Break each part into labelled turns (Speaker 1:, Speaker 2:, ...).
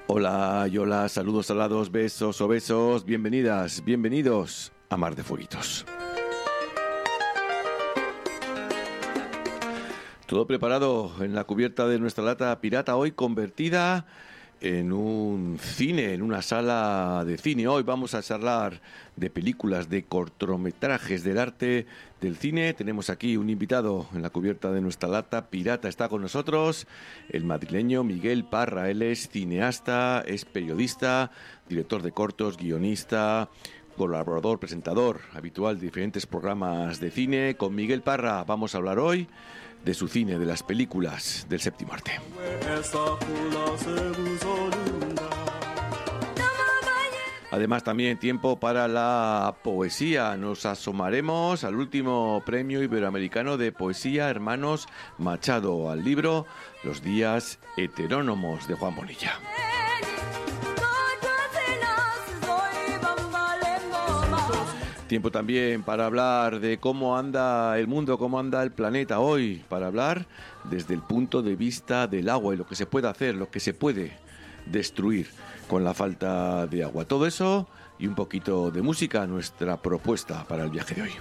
Speaker 1: Hola, Yola, saludos salados, besos o besos, bienvenidas, bienvenidos a Mar de Fueguitos. Todo preparado en la cubierta de nuestra lata pirata, hoy convertida en un cine, en una sala de cine. Hoy vamos a charlar de películas, de cortometrajes, del arte del cine. Tenemos aquí un invitado en la cubierta de nuestra lata pirata. Está con nosotros el madrileño Miguel Parra. Él es cineasta, es periodista, director de cortos, guionista, colaborador, presentador habitual de diferentes programas de cine. Con Miguel Parra vamos a hablar hoy de su cine, de las películas del séptimo arte. Además, también tiempo para la poesía. Nos asomaremos al último premio iberoamericano de poesía Hermanos Machado, al libro Los días heterónomos de Juan Bonilla. Tiempo también para hablar de cómo anda el mundo, cómo anda el planeta hoy, para hablar desde el punto de vista del agua y lo que se puede hacer, lo que se puede destruir con la falta de agua. Todo eso y un poquito de música, nuestra propuesta para el viaje de hoy.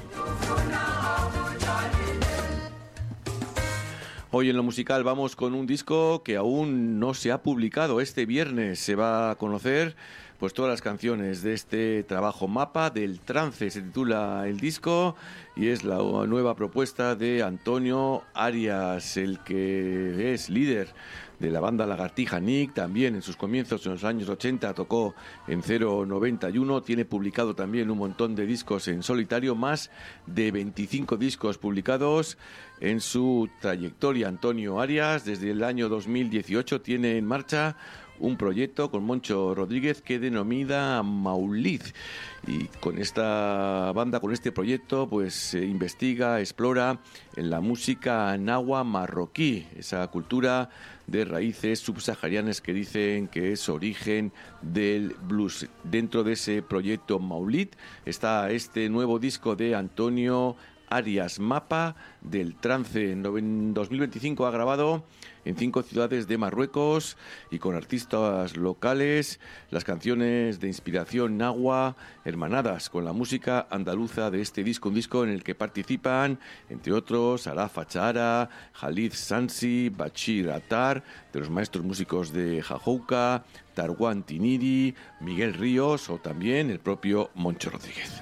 Speaker 1: Hoy en lo musical vamos con un disco que aún no se ha publicado. Este viernes se va a conocer pues todas las canciones de este trabajo. Mapa del Trance se titula el disco y es la nueva propuesta de Antonio Arias, el que es líder de la banda Lagartija Nick. También en sus comienzos en los años 80 tocó en 091, tiene publicado también un montón de discos en solitario, más de 25 discos publicados en su trayectoria. Antonio Arias desde el año 2018 tiene en marcha un proyecto con Moncho Rodríguez que denomina Maulid, y con esta banda, con este proyecto, pues se investiga, explora en la música nahua marroquí, esa cultura de raíces subsaharianas que dicen que es origen del blues. Dentro de ese proyecto Maulid está este nuevo disco de Antonio Arias, Mapa del Trance. En 2025 ha grabado en 5 ciudades de Marruecos y con artistas locales las canciones de inspiración nahua hermanadas con la música andaluza de este disco, un disco en el que participan entre otros Arafa Chahara, Khalid Sansi, Bachir Attar, de los maestros músicos de Jajouca, Tarwan Tiniri, Miguel Ríos o también el propio Moncho Rodríguez.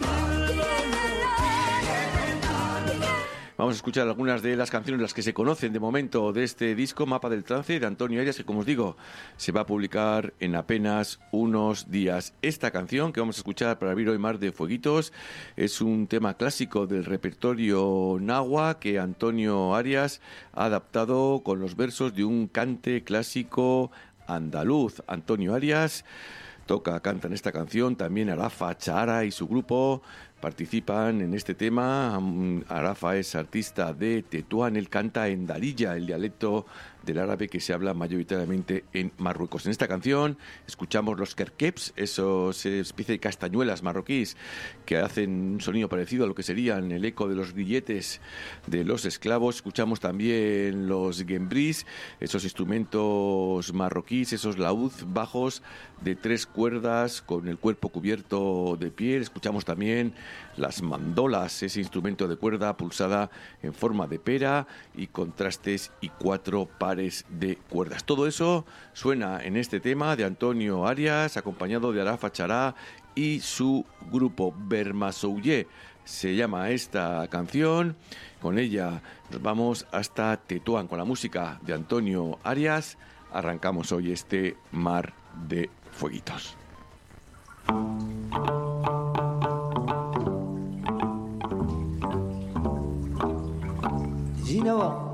Speaker 1: Vamos a escuchar algunas de las canciones, las que se conocen de momento de este disco, Mapa del Trance, de Antonio Arias, que como os digo, se va a publicar en apenas unos días. Esta canción que vamos a escuchar para abrir hoy Mar de Fueguitos es un tema clásico del repertorio nahua que Antonio Arias ha adaptado con los versos de un cante clásico andaluz. Antonio Arias canta en esta canción, también Arafa Chahara y su grupo participan en este tema. Arafa es artista de Tetuán, él canta en Darija, el dialecto del árabe que se habla mayoritariamente en Marruecos. En esta canción escuchamos los kerkeps, esos especie de castañuelas marroquíes que hacen un sonido parecido a lo que serían el eco de los grilletes de los esclavos. Escuchamos también los gembris, esos instrumentos marroquíes, esos laúd bajos de 3 cuerdas con el cuerpo cubierto de piel. Escuchamos también las mandolas, ese instrumento de cuerda pulsada en forma de pera y contrastes y 4 pares de cuerdas. Todo eso suena en este tema de Antonio Arias, acompañado de Arafa Chahara y su grupo Bermasouye. Se llama esta canción. Con ella nos vamos hasta Tetuán con la música de Antonio Arias. Arrancamos hoy este Mar de Fueguitos.
Speaker 2: Ginawa